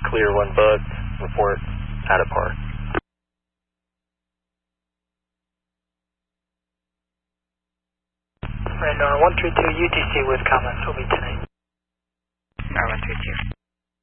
Clear, 1 booked. Report out of park. Radar 132 UTC with comments will be tonight. Radar 132.